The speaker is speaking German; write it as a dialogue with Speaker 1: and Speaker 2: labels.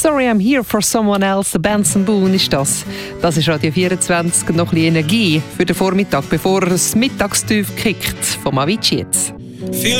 Speaker 1: Sorry, I'm here for someone else. Benson Boone ist das. Das ist Radio 24 und noch ein bisschen Energie für den Vormittag, bevor das Mittagstief kickt. Vom Avicii jetzt.